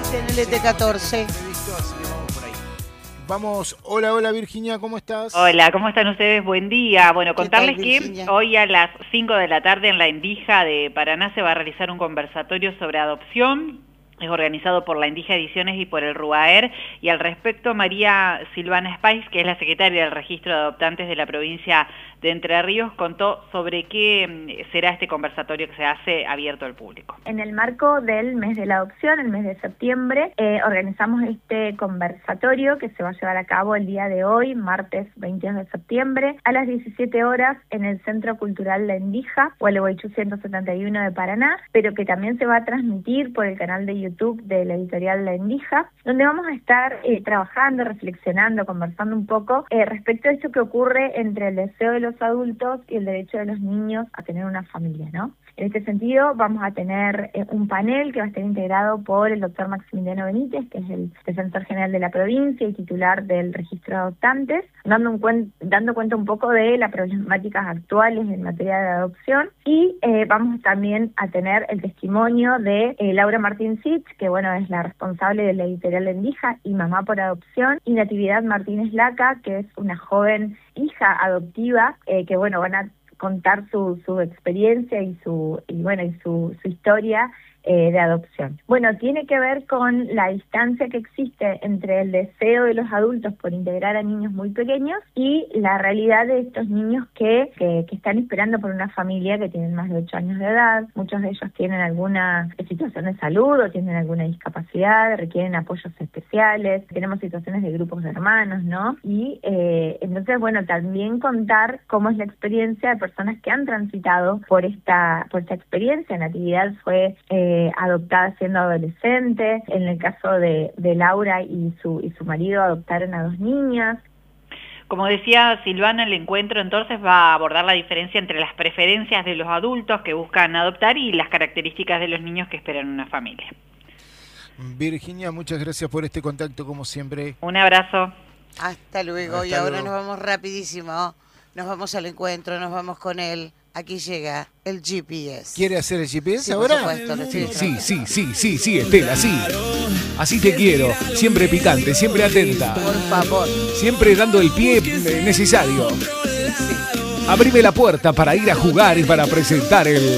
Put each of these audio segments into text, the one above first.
TNLT14. Vamos, hola Virginia, ¿cómo estás? Hola, ¿cómo están ustedes? Buen día. Bueno, contarles tal, que Virginia? hoy a las 5 de la tarde en la Endija de Paraná se va a realizar un conversatorio sobre adopción. Es organizado por la Endija Ediciones y por el RUAER, y al respecto María Silvana Spice, que es la secretaria del Registro de Adoptantes de la provincia de Entre Ríos, contó sobre qué será este conversatorio que se hace abierto al público. En el marco del mes de la adopción, el mes de septiembre, organizamos este conversatorio que se va a llevar a cabo el día de hoy, martes 22 de septiembre, a las 17 horas en el Centro Cultural La Endija, Gualeguaychú 171 de Paraná, pero que también se va a transmitir por el canal de YouTube de la editorial La Endija, donde vamos a estar trabajando, reflexionando, conversando un poco respecto a esto que ocurre entre el deseo de los adultos y el derecho de los niños a tener una familia, ¿no? En este sentido, vamos a tener un panel que va a estar integrado por el doctor Maximiliano Benítez, que es el defensor general de la provincia y titular del registro de adoptantes, dando cuenta un poco de las problemáticas actuales en materia de adopción. Y vamos también a tener el testimonio de Laura Martín Sitch, que bueno, es la responsable de la editorial La Endija y mamá por adopción, y Natividad Martínez Laca, que es una joven hija adoptiva, que bueno, van a contar su experiencia y su historia de adopción. Bueno, tiene que ver con la distancia que existe entre el deseo de los adultos por integrar a niños muy pequeños y la realidad de estos niños que están esperando por una familia, que tienen más de 8 años de edad. Muchos de ellos tienen alguna situación de salud o tienen alguna discapacidad, requieren apoyos especiales, tenemos situaciones de grupos de hermanos, ¿no? Y entonces, bueno, también contar cómo es la experiencia de personas que han transitado por esta experiencia. Natividad fue adoptada siendo adolescente. En el caso de Laura y su marido adoptaron a 2 niñas. Como decía Silvana, el encuentro entonces va a abordar la diferencia entre las preferencias de los adultos que buscan adoptar y las características de los niños que esperan una familia. Virginia, muchas gracias por este contacto, como siempre. Un abrazo. Hasta luego. Y ahora nos vamos rapidísimo. Nos vamos al encuentro, nos vamos con él. Aquí llega el GPS. ¿Quiere hacer el GPS Sí, ahora? por supuesto, Sí, Estela, sí. Así te quiero. Siempre picante, siempre atenta. Por favor. Siempre dando el pie necesario. Abrime la puerta para ir a jugar y para presentar el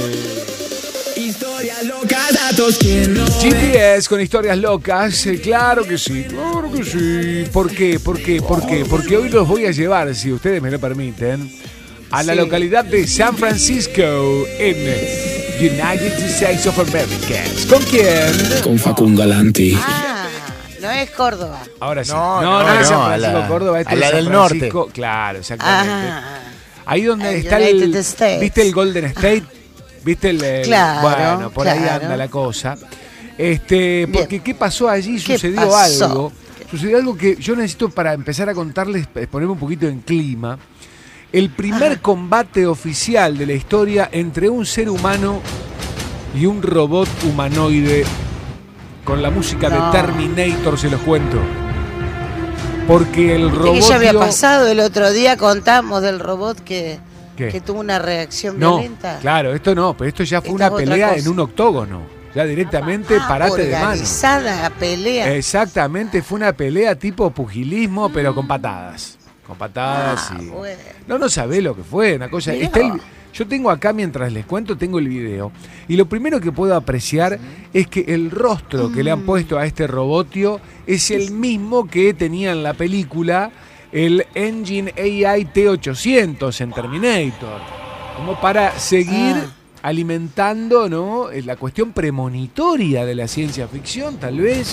GPS con historias locas. Claro que sí. ¿Por qué? Porque hoy los voy a llevar, si ustedes me lo permiten, a la localidad de San Francisco, en United States of America. ¿Con quién? Con Facundo Alanti. No es Córdoba. Ahora sí. No, es San Francisco, a la- Córdoba. Esto a la es San del norte. Francisco. Claro, exactamente. Ahí donde está United States. ¿Viste el Golden State? ¿Viste el Claro, bueno, por ahí claro. anda la cosa. Porque ¿qué pasó allí? ¿Qué Sucedió pasó? algo. Sucedió algo que yo necesito para empezar a contarles, ponerme un poquito en clima. El primer combate oficial de la historia entre un ser humano y un robot humanoide, con la música de Terminator, se los cuento. Porque el robot Que ya había pasado el otro día, contamos del robot que tuvo una reacción violenta. Claro, esto no, pero esto ya fue Esta una es otra pelea cosa. en un octógono. Ya directamente parate de mano. Organizada pelea. Exactamente, fue una pelea tipo pugilismo, pero con patadas. Con patadas y... Bueno. No sabés lo que fue, una cosa... Yo tengo acá, mientras les cuento, tengo el video. Y lo primero que puedo apreciar es que el rostro que le han puesto a este robotio es el mismo que tenía en la película el Engine AI T-800 en Terminator. Como para seguir alimentando, ¿no?, la cuestión premonitoria de la ciencia ficción, tal vez.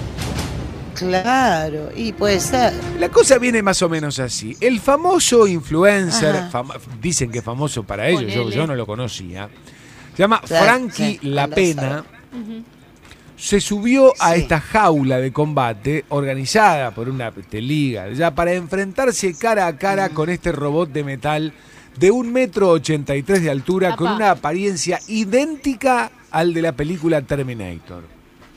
Claro, y puede ser. La cosa viene más o menos así. El famoso influencer, dicen que es famoso para ellos, yo no lo conocía, se llama Frankie Lapena. Se subió a esta jaula de combate organizada por una liga ya para enfrentarse cara a cara con este robot de metal de 1,83 m de altura, con una apariencia idéntica al de la película Terminator.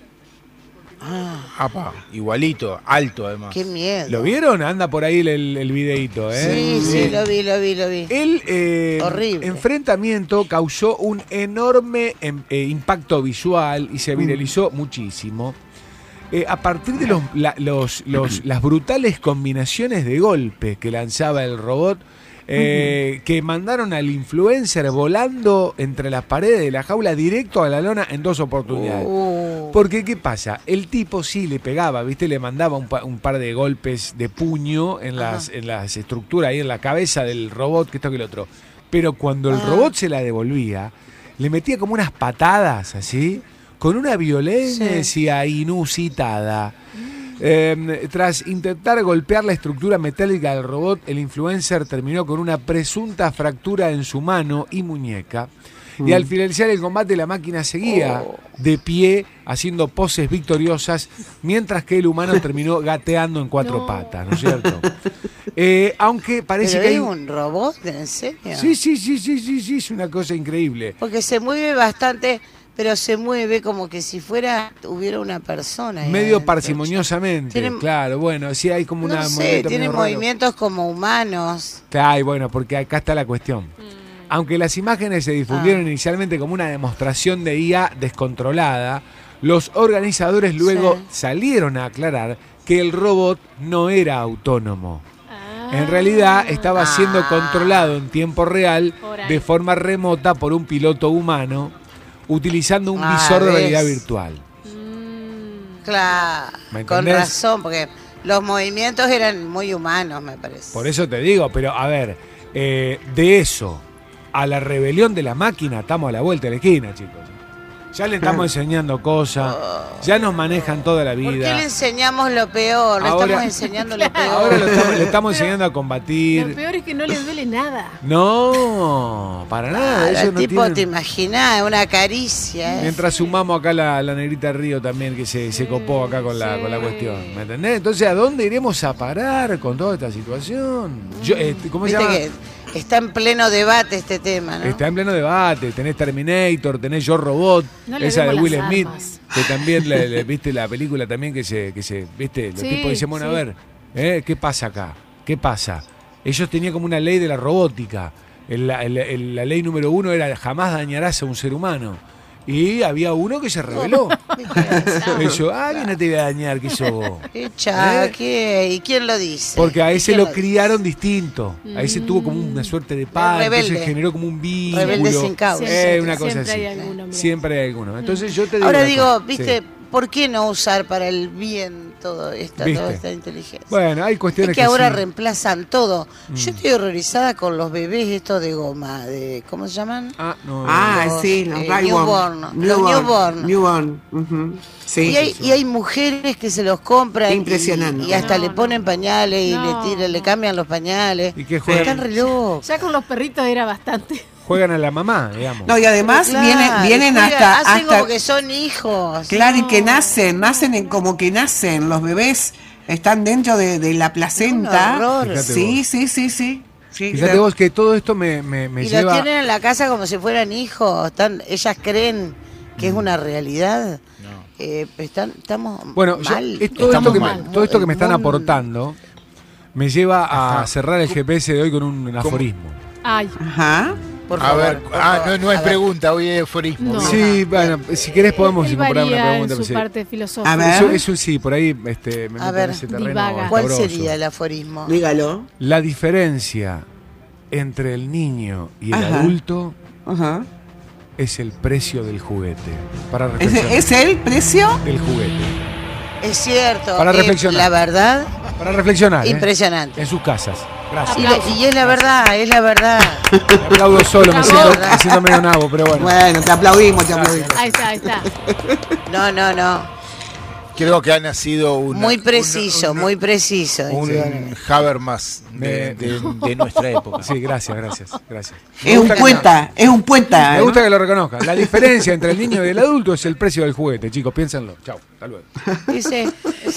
Igualito, alto además. Qué miedo. ¿Lo vieron? Anda por ahí el videíto, ¿eh? Sí, lo vi. El Horrible. enfrentamiento causó un enorme impacto visual y se viralizó muchísimo. a partir de las brutales combinaciones de golpes que lanzaba el robot, que mandaron al influencer volando entre las paredes de la jaula directo a la lona en 2 oportunidades. Porque, ¿qué pasa? El tipo sí le pegaba, ¿viste? Le mandaba un par de golpes de puño en las estructuras, ahí en la cabeza del robot, que esto que el otro. Pero cuando el robot se la devolvía, le metía como unas patadas, así, con una violencia inusitada. Tras intentar golpear la estructura metálica del robot, el influencer terminó con una presunta fractura en su mano y muñeca. Y al finalizar el combate, la máquina seguía de pie, haciendo poses victoriosas, mientras que el humano terminó gateando en 4 patas, ¿no es cierto? Aunque parece que hay un robot, ¿en serio? Sí, es una cosa increíble. Porque se mueve bastante, pero se mueve como que si hubiera una persona ahí medio adentro, parsimoniosamente, claro, bueno, sí hay como una... No sé, tiene movimientos como humanos. Claro, bueno, porque acá está la cuestión. Aunque las imágenes se difundieron inicialmente como una demostración de IA descontrolada, los organizadores luego salieron a aclarar que el robot no era autónomo. En realidad estaba siendo controlado en tiempo real de forma remota por un piloto humano utilizando un visor de realidad virtual. Claro, con razón, porque los movimientos eran muy humanos, me parece. Por eso te digo, pero a ver, de eso a la rebelión de la máquina estamos a la vuelta de la esquina, chicos. Ya le estamos enseñando cosas, ya nos manejan toda la vida. ¿Por qué le enseñamos lo peor? Le estamos enseñando lo peor. Ahora le estamos enseñando a combatir. Lo peor es que no les duele nada. No, para nada. El tipo, te imaginás, una caricia. Mientras sumamos acá la negrita Río también, que se copó acá con la cuestión. ¿Me entendés? Entonces, ¿a dónde iremos a parar con toda esta situación? ¿Cómo se llama? Está en pleno debate este tema, ¿no? Está en pleno debate. Tenés Terminator, tenés Yo Robot, esa de Will Smith, que también viste la película también que se viste, los tipos dicen, bueno, a ver, ¿qué pasa acá? ¿Qué pasa? Ellos tenían como una ley de la robótica. La ley número 1 era jamás dañarás a un ser humano. Y había uno que se rebeló. Eso, que no te voy a dañar, que sos vos. ¿Y quién lo dice? Porque a ese lo criaron distinto. A ese tuvo como una suerte de padre, entonces generó como un vínculo. Rebelde sin causa. Una cosa así. Siempre hay alguno. Entonces yo te digo. Ahora digo, viste, ¿por qué no usar para el bien toda esta inteligencia? Bueno, hay cuestiones que ahora reemplazan todo. Yo estoy horrorizada con los bebés estos de goma, ¿cómo se llaman? Los newborn. Sí, y hay mujeres que se los compran. Impresionante. Y hasta le ponen pañales y le cambian los pañales. ¿Y qué juegan? Están re locos. Ya con los perritos era bastante. Juegan a la mamá, digamos. No, y además vienen hasta como que son hijos. Claro, y que nacen como que nacen. Los bebés están dentro de la placenta. Sí. Fíjate vos que todo esto me y lleva... lo tienen en la casa como si fueran hijos. Ellas creen que es una realidad. Estamos mal. Todo esto que me están aportando me lleva a cerrar el GPS de hoy con un aforismo. Ay. Ajá. Por favor, no es pregunta, hoy es aforismo. No. Sí, bueno, si querés podemos incorporar una pregunta. En su parte filosófica. A ver. Eso sí, por ahí me meto en ese terreno. Divaga. ¿Cuál sería el aforismo? Dígalo. La diferencia entre el niño y el adulto es el precio del juguete. Para reflexionar. ¿Es el precio? Del juguete. Es cierto. Para reflexionar. La verdad. Para reflexionar. Impresionante. En sus casas. Gracias. Y es la verdad. Me aplaudo solo, me siento medio nabo, pero bueno. Bueno, te aplaudimos. Ahí está. No. Creo que ha nacido muy preciso. Un Habermas de nuestra época. Sí, gracias. Es un puenta. Me gusta que lo reconozcan. La diferencia entre el niño y el adulto es el precio del juguete, chicos, piénsenlo. Chau, hasta luego. Ese.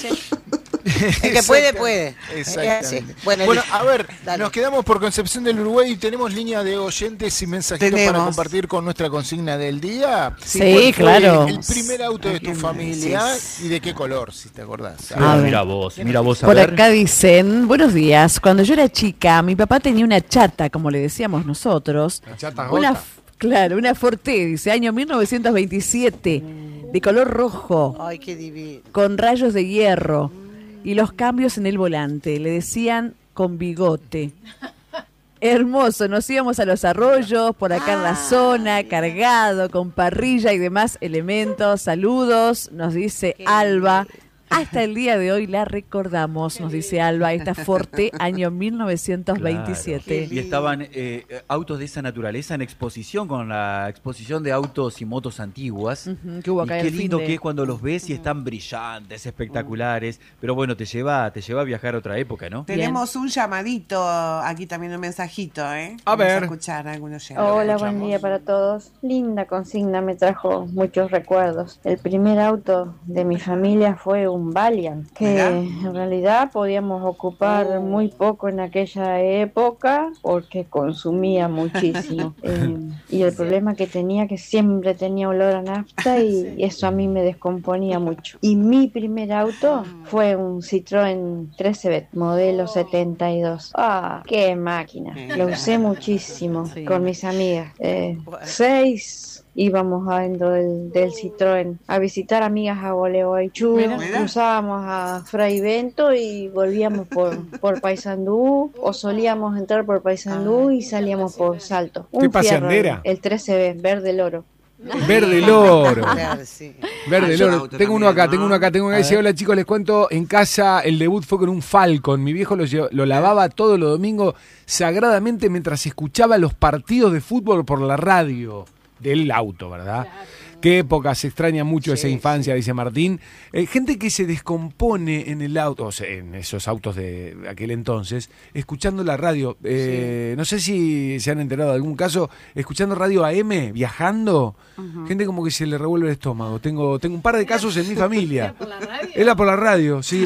El que puede. Exactamente. Bueno, a ver, nos quedamos por Concepción del Uruguay y tenemos línea de oyentes y mensajitos para compartir con nuestra consigna del día. Sí, claro. El primer auto de tu familia y de qué color, si te acordás. Mira vos. Por acá dicen, buenos días, cuando yo era chica, mi papá tenía una chata, como le decíamos nosotros. ¿La chata una Ford T, dice, año 1927. de color rojo. Ay, qué divino. Con rayos de hierro. Y los cambios en el volante. Le decían con bigote. Hermoso. Nos íbamos a los arroyos, por acá en la zona, cargado, con parrilla y demás elementos. Saludos, nos dice Alba. Hasta el día de hoy la recordamos, nos dice Alba, esta Forte, año 1927. Claro. Y estaban autos de esa naturaleza en exposición, con la exposición de autos y motos antiguas. Que hubo acá y qué lindo que es cuando los ves y están brillantes, espectaculares. Pero bueno, te lleva a viajar a otra época, ¿no? Tenemos un llamadito, aquí también un mensajito, ¿eh? A ver. Vamos a escuchar a algunos llamados. Hola, buen día para todos. Linda consigna, me trajo muchos recuerdos. El primer auto de mi familia fue un Valiant, que en realidad podíamos ocupar muy poco en aquella época porque consumía muchísimo. Y el problema que tenía, que siempre tenía olor a nafta y eso a mí me descomponía mucho. Y mi primer auto fue un Citroën 13 modelo 72. ¡Ah, qué máquina! Lo usé muchísimo con mis amigas. 6 íbamos adentro del Citroën a visitar amigas a Gualeguaychú, cruzábamos a Fray Bento y volvíamos por Paysandú, o solíamos entrar por Paysandú y salíamos por Salto. ¿Qué paseandera? El 13B, verde loro. Verde loro. Claro, sí. Verde loro. Tengo uno acá. Dice, hola chicos, les cuento, en casa el debut fue con un Falcon. Mi viejo lo lavaba todos los domingos sagradamente mientras escuchaba los partidos de fútbol por la radio del auto, ¿verdad? Claro. Qué época, se extraña mucho esa infancia, dice Martín. Gente que se descompone en el auto, o sea, en esos autos de aquel entonces, escuchando la radio. No sé si se han enterado de algún caso, escuchando radio AM, viajando. Gente como que se le revuelve el estómago. Tengo un par de casos en mi familia. ¿Era por la radio? Era por la radio, sí.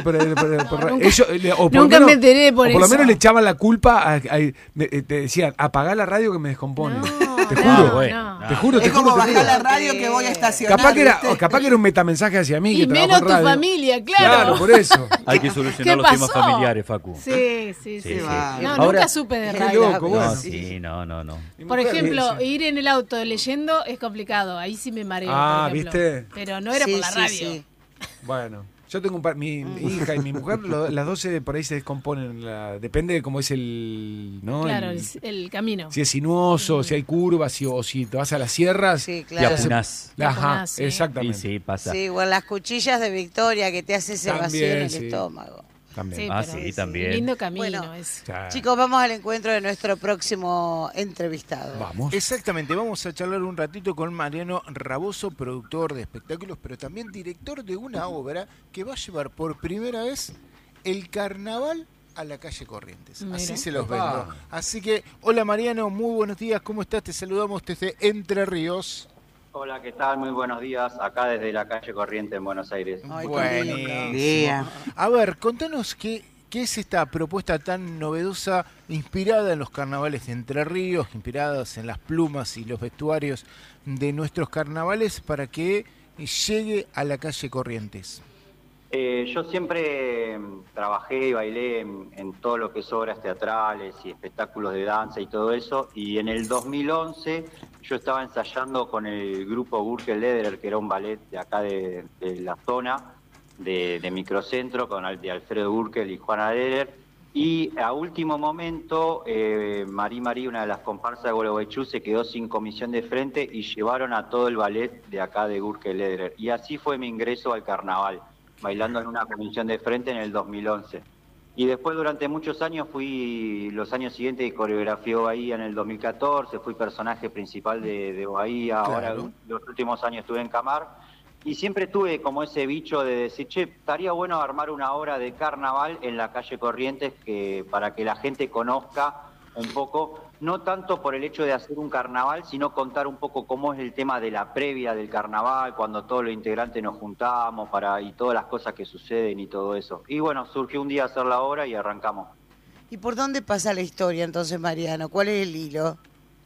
Nunca me enteré por eso. Por lo menos le echaban la culpa, te decían, apagá la radio que me descompone. Te juro. Es como bajar la radio que voy a estacionar. Capaz que era un metamensaje hacia mí. Y menos tu familia, claro. Claro, por eso. Hay que solucionar los temas familiares, Facu. Sí. No, Ahora, nunca supe de radio. Loco, bueno. No. Por ejemplo, ir en el auto leyendo es complicado. Ahí sí me mareo, por ejemplo. ¿viste? Pero no era por la radio. Sí. Bueno. Yo tengo mi hija y mi mujer, las 12 por ahí se descomponen. Depende de cómo es el... ¿no? Claro, el camino. Si es sinuoso, si hay curvas, o si te vas a las sierras. Sí, claro. Y apunás. Ajá, exactamente. Sí, pasa. Sí, o las cuchillas de Victoria que te hace ese vacío en el estómago. También. También. Lindo camino. Bueno, chicos, vamos al encuentro de nuestro próximo entrevistado. Vamos. Exactamente, vamos a charlar un ratito con Mariano Raboso, productor de espectáculos, pero también director de una obra que va a llevar por primera vez el carnaval a la calle Corrientes. Mira. Así se los vendo. Así que, hola Mariano, muy buenos días, ¿cómo estás? Te saludamos desde Entre Ríos. Hola, ¿qué tal? Muy buenos días. Acá desde la calle Corrientes en Buenos Aires. Buen día. A ver, contanos qué es esta propuesta tan novedosa, inspirada en los carnavales de Entre Ríos, inspiradas en las plumas y los vestuarios de nuestros carnavales, para que llegue a la calle Corrientes. Yo siempre trabajé y bailé en todo lo que es obras teatrales y espectáculos de danza y todo eso, y en el 2011 yo estaba ensayando con el grupo Gürtel Lederer, que era un ballet de acá de la zona, de Microcentro, de Alfredo Gürtel y Juana Lederer, y a último momento Marí, una de las comparsas de Gualeguaychú, se quedó sin comisión de frente y llevaron a todo el ballet de acá de Gürtel Lederer, y así fue mi ingreso al carnaval, bailando en una comisión de frente en el 2011. Y después durante muchos años los años siguientes coreografié Bahía en el 2014, fui personaje principal de Bahía, claro. Ahora los últimos años estuve en Camar, y siempre tuve como ese bicho de decir, estaría bueno armar una obra de carnaval en la calle Corrientes para que la gente conozca un poco, no tanto por el hecho de hacer un carnaval, sino contar un poco cómo es el tema de la previa del carnaval, cuando todos los integrantes nos juntamos y todas las cosas que suceden y todo eso. Y bueno, surgió un día hacer la obra y arrancamos. ¿Y por dónde pasa la historia entonces, Mariano? ¿Cuál es el hilo?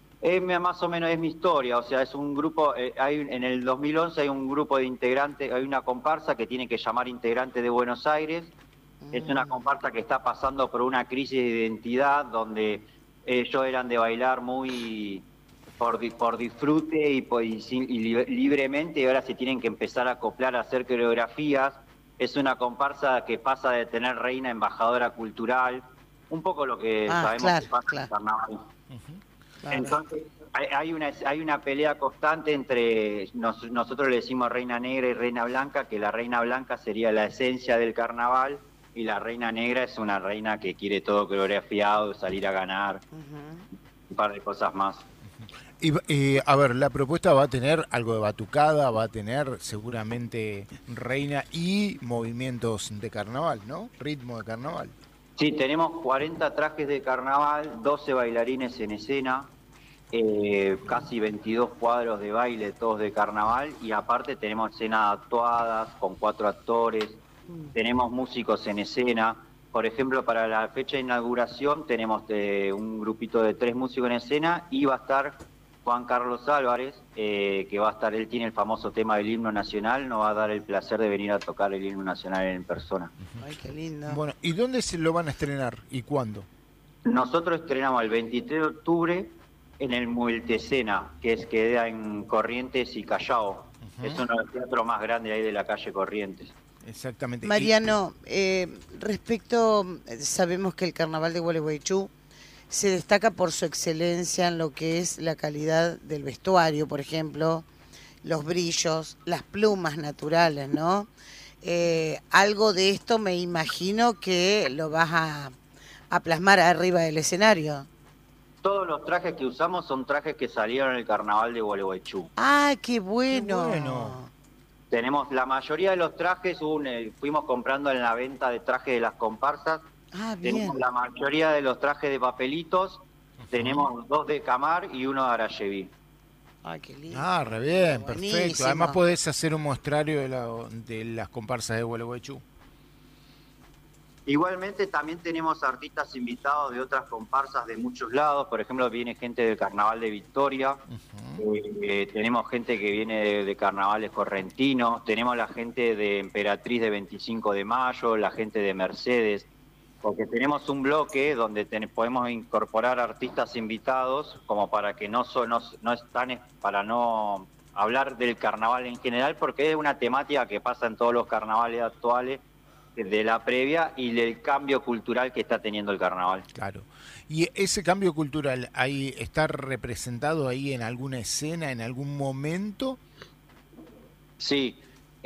Más o menos es mi historia, o sea, es un grupo, en el 2011 hay un grupo de integrantes, hay una comparsa que tiene que llamar Integrantes de Buenos Aires, es una comparsa que está pasando por una crisis de identidad donde ellos eran de bailar muy por disfrute y libremente, y ahora se tienen que empezar a acoplar a hacer coreografías. Es una comparsa que pasa de tener reina embajadora cultural, un poco lo que sabemos que pasa en el carnaval. Claro. Entonces, hay una pelea constante entre, nosotros le decimos reina negra y reina blanca, que la reina blanca sería la esencia del carnaval, y la reina negra es una reina que quiere todo coreografiado, salir a ganar, un par de cosas más. Y a ver, la propuesta va a tener algo de batucada, va a tener seguramente reina y movimientos de carnaval, ¿no? Ritmo de carnaval. Sí, tenemos 40 trajes de carnaval, 12 bailarines en escena, casi 22 cuadros de baile, todos de carnaval, y aparte tenemos escenas actuadas con 4 actores, tenemos músicos en escena. Por ejemplo, para la fecha de inauguración tenemos un grupito de 3 músicos en escena, y va a estar Juan Carlos Álvarez, que va a estar, él tiene el famoso tema del himno nacional, nos va a dar el placer de venir a tocar el himno nacional en persona. Ay, qué lindo. Bueno, ¿y dónde se lo van a estrenar y cuándo? Nosotros estrenamos el 23 de octubre en el Multescena, que queda en Corrientes y Callao. Es uno de los teatros más grandes ahí de la calle Corrientes. Exactamente. Mariano, sabemos que el Carnaval de Gualeguaychú se destaca por su excelencia en lo que es la calidad del vestuario, por ejemplo, los brillos, las plumas naturales, ¿no? Algo de esto me imagino que lo vas a plasmar arriba del escenario. Todos los trajes que usamos son trajes que salieron en el Carnaval de Gualeguaychú. ¡Ah, qué bueno! Qué bueno. Tenemos la mayoría de los trajes, fuimos comprando en la venta de trajes de las comparsas. Ah, bien. Tenemos la mayoría de los trajes de papelitos, tenemos 2 de Camar y 1 de Arayeví. Ay, qué lindo. Ah, re bien, Buenísimo. perfecto. Además podés hacer un muestrario de las comparsas de Gualeguaychú. Igualmente también tenemos artistas invitados de otras comparsas de muchos lados. Por ejemplo, viene gente del Carnaval de Victoria, tenemos gente que viene de carnavales correntinos, tenemos la gente de Emperatriz de 25 de mayo, la gente de Mercedes, porque tenemos un bloque donde podemos incorporar artistas invitados como para que no están, para no hablar del carnaval en general, porque es una temática que pasa en todos los carnavales actuales, de la previa y del cambio cultural que está teniendo el carnaval. Claro. ¿Y ese cambio cultural ahí está representado ahí en alguna escena, en algún momento? Sí.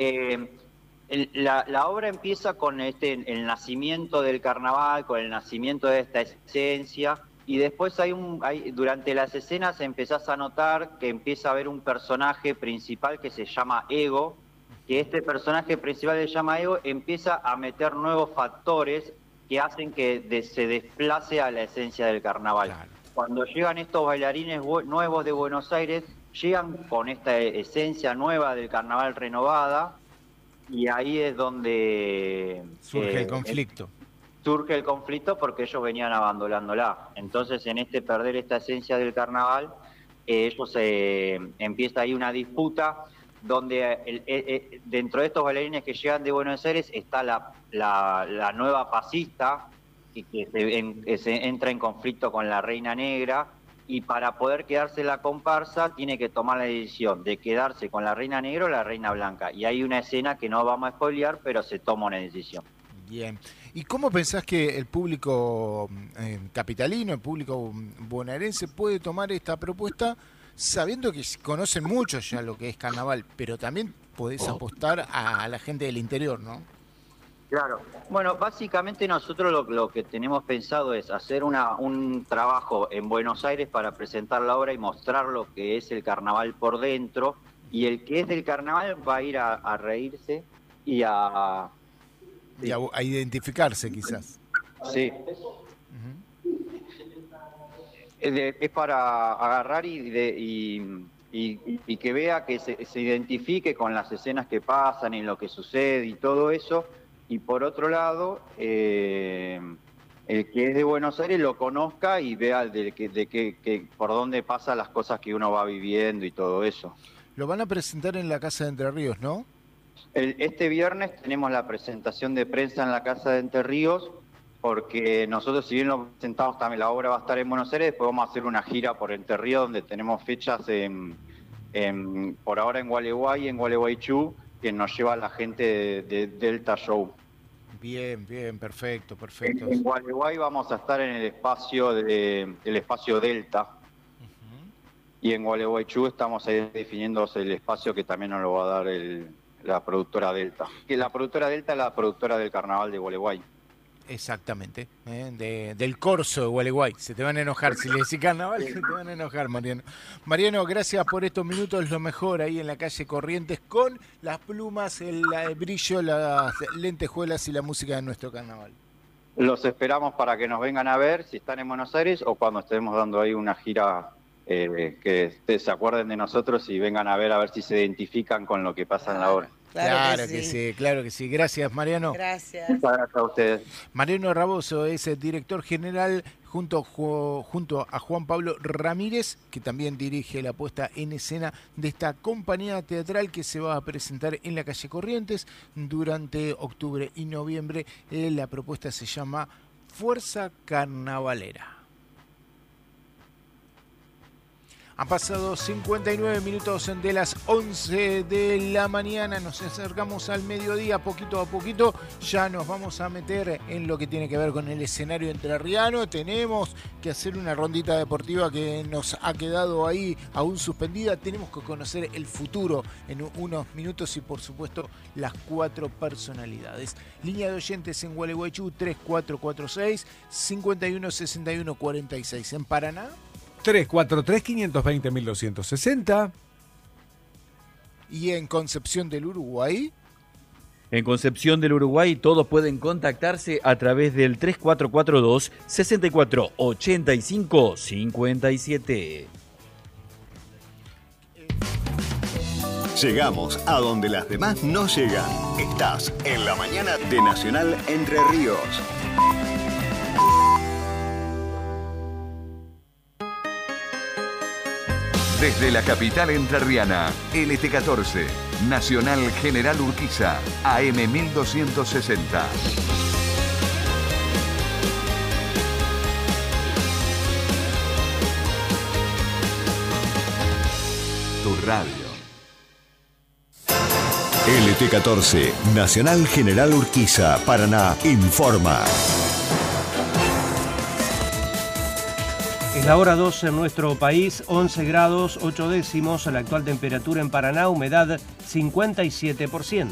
La obra empieza con el nacimiento del carnaval, con el nacimiento de esta esencia, y después durante las escenas empezás a notar que empieza a haber un personaje principal que se llama Ego, que este personaje principal se llama Ego, empieza a meter nuevos factores que hacen que se desplace a la esencia del carnaval. Claro. Cuando llegan estos bailarines nuevos de Buenos Aires, llegan con esta esencia nueva del carnaval renovada, y ahí es donde surge el conflicto. Surge el conflicto porque ellos venían abandonándola. Entonces, en perder esta esencia del carnaval, ellos empieza ahí una disputa donde dentro de estos bailarines que llegan de Buenos Aires está la nueva pasista, que se entra en conflicto con la reina negra, y para poder quedarse en la comparsa tiene que tomar la decisión de quedarse con la reina negra o la reina blanca. Y hay una escena que no vamos a spoilear, pero se toma una decisión. Bien. ¿Y cómo pensás que el público capitalino, el público bonaerense puede tomar esta propuesta, sabiendo que conocen mucho ya lo que es carnaval, pero también podés apostar a la gente del interior, ¿no? Claro. Bueno, básicamente nosotros lo que tenemos pensado es hacer un trabajo en Buenos Aires para presentar la obra y mostrar lo que es el carnaval por dentro, y el que es del carnaval va a ir a reírse y a identificarse quizás. Sí. Es para agarrar y que vea, que se identifique con las escenas que pasan y lo que sucede y todo eso. Y por otro lado, el que es de Buenos Aires lo conozca y vea de por dónde pasan las cosas que uno va viviendo y todo eso. Lo van a presentar en la Casa de Entre Ríos, ¿no? Este viernes tenemos la presentación de prensa en la Casa de Entre Ríos, porque nosotros, si bien lo presentamos también, la obra va a estar en Buenos Aires, después vamos a hacer una gira por Entre Ríos, donde tenemos fechas por ahora en Gualeguay y en Gualeguaychú, que nos lleva la gente de Delta Show. Bien, perfecto. En Gualeguay vamos a estar en el espacio Delta. Y en Gualeguaychú estamos ahí definiendo el espacio que también nos lo va a dar la productora Delta. Que la productora Delta es la productora del Carnaval de Gualeguay. Exactamente, del corso de Gualeguay. Se te van a enojar, si le decís carnaval, se te van a enojar, Mariano. Mariano, gracias por estos minutos, lo mejor ahí en la calle Corrientes, con las plumas, el brillo, las lentejuelas y la música de nuestro carnaval. Los esperamos para que nos vengan a ver, si están en Buenos Aires o cuando estemos dando ahí una gira, que se acuerden de nosotros y vengan a ver si se identifican con lo que pasa en la obra. Claro que sí. Gracias, Mariano. Gracias. Muchas gracias a ustedes. Mariano Raboso es el director general junto a Juan Pablo Ramírez, que también dirige la puesta en escena de esta compañía teatral que se va a presentar en la calle Corrientes durante octubre y noviembre. La propuesta se llama Fuerza Carnavalera. Han pasado 59 minutos de las 11 de la mañana, nos acercamos al mediodía poquito a poquito, ya nos vamos a meter en lo que tiene que ver con el escenario entrerriano. Tenemos que hacer una rondita deportiva que nos ha quedado ahí aún suspendida, tenemos que conocer el futuro en unos minutos y por supuesto las 4 personalidades. Línea de oyentes en Gualeguaychú 3446 516146. En Paraná 343-520-1260. ¿Y en Concepción del Uruguay? En Concepción del Uruguay todos pueden contactarse a través del 3442-6485-57. Llegamos a donde las demás no llegan. Estás en la mañana de Nacional Entre Ríos. Desde la capital entrerriana, LT14, Nacional General Urquiza, AM 1260. Tu radio. LT14, Nacional General Urquiza, Paraná, informa. Es la hora 12 en nuestro país, 11 grados 8 décimos, la actual temperatura en Paraná, humedad 57%.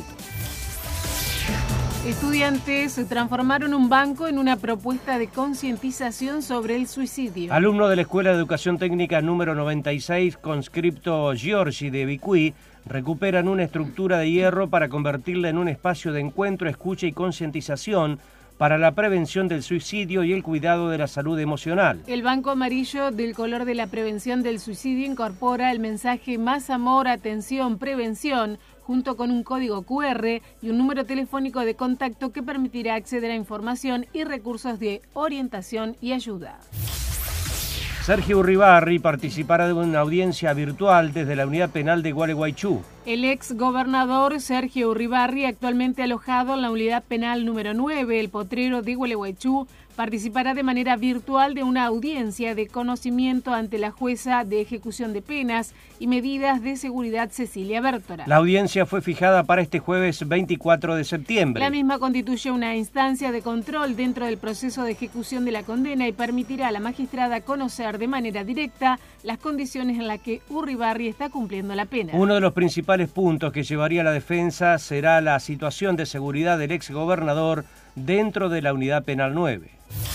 Estudiantes transformaron un banco en una propuesta de concientización sobre el suicidio. Alumnos de la Escuela de Educación Técnica número 96, conscripto Giorgi de Bicuí, recuperan una estructura de hierro para convertirla en un espacio de encuentro, escucha y concientización para la prevención del suicidio y el cuidado de la salud emocional. El banco amarillo del color de la prevención del suicidio incorpora el mensaje Más amor, atención, prevención, junto con un código QR y un número telefónico de contacto que permitirá acceder a información y recursos de orientación y ayuda. Sergio Uribarri participará de una audiencia virtual desde la unidad penal de Gualeguaychú. El ex gobernador Sergio Uribarri, actualmente alojado en la unidad penal número 9, El Potrero de Gualeguaychú, participará de manera virtual de una audiencia de conocimiento ante la jueza de ejecución de penas y medidas de seguridad Cecilia Bértora. La audiencia fue fijada para este jueves 24 de septiembre. La misma constituye una instancia de control dentro del proceso de ejecución de la condena y permitirá a la magistrada conocer de manera directa las condiciones en las que Uribarri está cumpliendo la pena. Uno de los principales puntos que llevaría la defensa será la situación de seguridad del ex gobernador dentro de la unidad penal 9.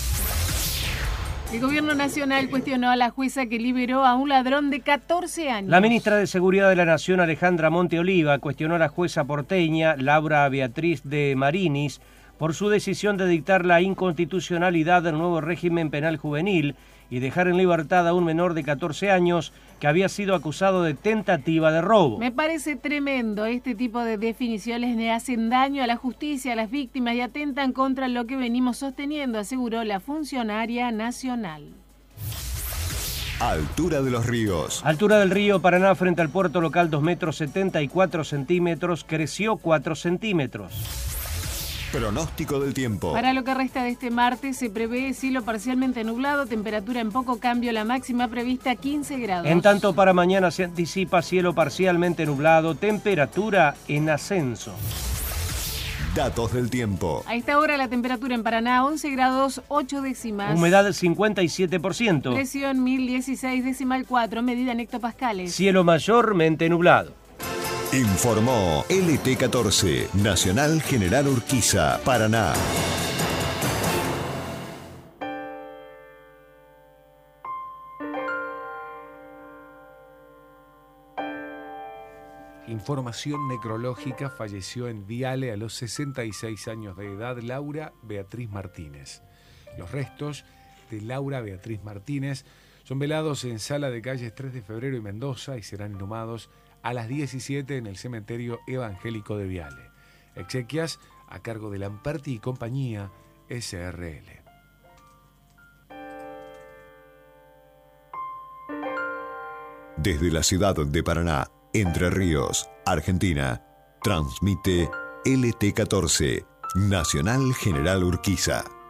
El gobierno nacional cuestionó a la jueza que liberó a un ladrón de 14 años. La ministra de Seguridad de la Nación, Alejandra Monteoliva, cuestionó a la jueza porteña, Laura Beatriz de Marinis, por su decisión de dictar la inconstitucionalidad del nuevo régimen penal juvenil y dejar en libertad a un menor de 14 años que había sido acusado de tentativa de robo. Me parece tremendo. Este tipo de definiciones le hacen daño a la justicia, a las víctimas y atentan contra lo que venimos sosteniendo, aseguró la funcionaria nacional. Altura de los ríos. Altura del río Paraná frente al puerto local 2,74 metros, creció 4 centímetros. Pronóstico del tiempo. Para lo que resta de este martes se prevé cielo parcialmente nublado, temperatura en poco cambio, la máxima prevista 15 grados. En tanto, para mañana se anticipa cielo parcialmente nublado, temperatura en ascenso. Datos del tiempo. A esta hora la temperatura en Paraná 11 grados 8 décimas. Humedad 57%. Presión 1016,4, medida en hectopascales. Cielo mayormente nublado. Informó LT14, Nacional General Urquiza, Paraná. Información necrológica: falleció en Viale a los 66 años de edad Laura Beatriz Martínez. Los restos de Laura Beatriz Martínez son velados en Sala de Calles 3 de Febrero y Mendoza y serán inhumados a las 17 en el Cementerio Evangélico de Viale. Exequias a cargo de Lamperti y Compañía SRL. Desde la ciudad de Paraná, Entre Ríos, Argentina, transmite LT14, Nacional General Urquiza.